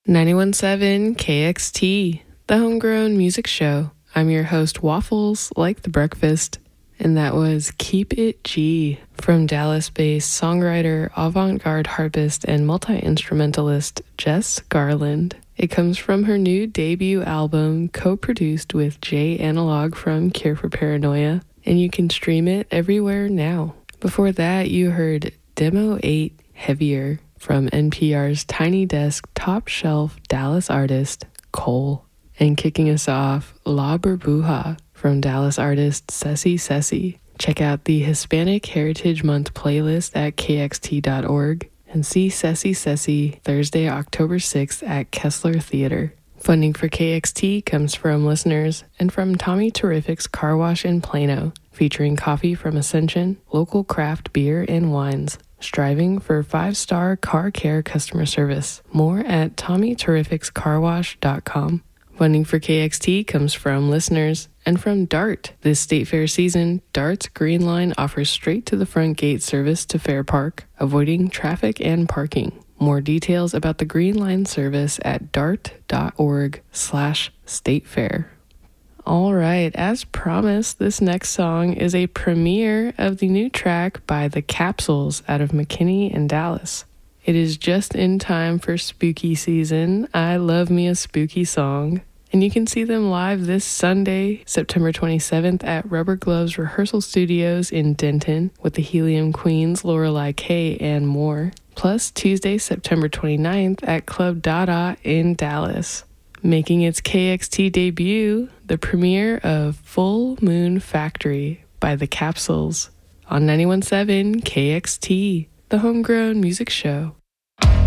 91.7 KXT, the homegrown music show. I'm your host, Waffles, like the breakfast. And that was Keep It G from Dallas-based songwriter, avant-garde harpist, and multi-instrumentalist Jess Garland. It comes from her new debut album, co-produced with Jay Analog from Cure for Paranoia, and you can stream it everywhere now. Before that, you heard Demo 8 Heavier from NPR's Tiny Desk top shelf Dallas artist, Cole. And kicking us off, La Burbuja from Dallas artist Ceci Ceci. Check out the Hispanic Heritage Month playlist at kxt.org and see Ceci Ceci Thursday, October 6th at Kessler Theater. Funding for KXT comes from listeners and from Tommy Terrific's Car Wash in Plano, featuring coffee from Ascension, local craft beer and wines. Striving for 5-star car care customer service. More at TommyTerrificsCarWash.com. Funding for KXT comes from listeners and from DART. This State Fair season, DART's Green Line offers straight-to-the-front gate service to Fair Park, avoiding traffic and parking. More details about the Green Line service at dart.org/statefair. All right, as promised, this next song is a premiere of the new track by The Capsules out of McKinney and Dallas. It is just in time for spooky season. I love me a spooky song. And you can see them live this Sunday, September 27th at Rubber Gloves Rehearsal Studios in Denton with the Helium Queens, Lorelei K, and more. Plus Tuesday, September 29th at Club Dada in Dallas. Making its KXT debut, the premiere of Full Moon Factory by The Capsules on 91.7 KXT, the homegrown music show.